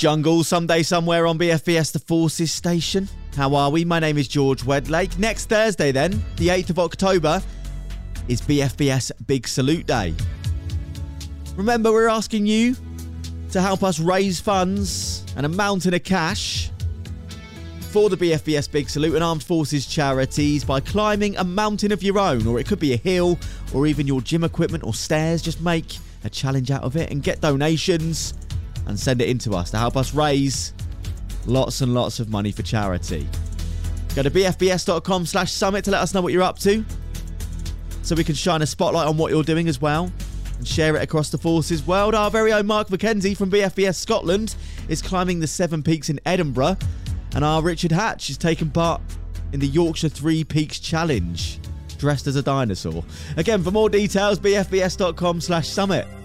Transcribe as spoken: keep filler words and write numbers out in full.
jungle, someday somewhere on B F B S The Forces station. How are we? My name is George Wedlake. Next Thursday then, the eighth of October, is B F B S Big Salute Day. Remember, we're asking you to help us raise funds and a mountain of cash for the B F B S Big Salute and Armed Forces charities by climbing a mountain of your own, or it could be a hill or even your gym equipment or stairs. Just make a challenge out of it and get donations and send it in to us to help us raise lots and lots of money for charity. Go to bfbs.com slash summit to let us know what you're up to, so we can shine a spotlight on what you're doing as well and share it across the Forces world. Our very own Mark McKenzie from B F B S Scotland is climbing the Seven Peaks in Edinburgh, and our Richard Hatch is taking part in the Yorkshire Three Peaks Challenge, dressed as a dinosaur. Again, for more details, bfbs.com slash summit.